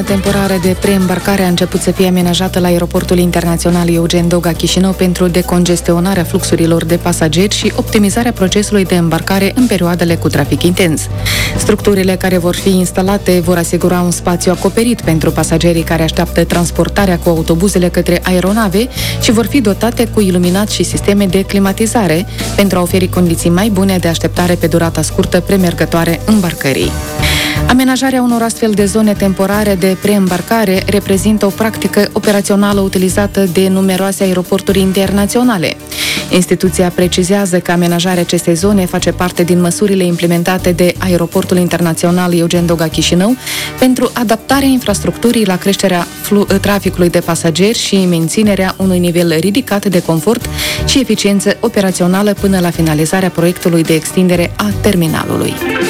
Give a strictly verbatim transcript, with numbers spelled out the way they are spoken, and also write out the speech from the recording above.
Temporară de preîmbarcare a început să fie amenajată la aeroportul internațional Eugen Doga Chișinău pentru decongestionarea fluxurilor de pasageri și optimizarea procesului de îmbarcare în perioadele cu trafic intens. Structurile care vor fi instalate vor asigura un spațiu acoperit pentru pasagerii care așteaptă transportarea cu autobuzele către aeronave și vor fi dotate cu iluminat și sisteme de climatizare pentru a oferi condiții mai bune de așteptare pe durata scurtă premergătoare îmbarcării. Amenajarea unor astfel de zone temporare de preîmbarcare reprezintă o practică operațională utilizată de numeroase aeroporturi internaționale. Instituția precizează că amenajarea acestei zone face parte din măsurile implementate de Aeroportul Internațional Eugen Doga Chișinău pentru adaptarea infrastructurii la creșterea traficului de pasageri și menținerea unui nivel ridicat de confort și eficiență operațională până la finalizarea proiectului de extindere a terminalului.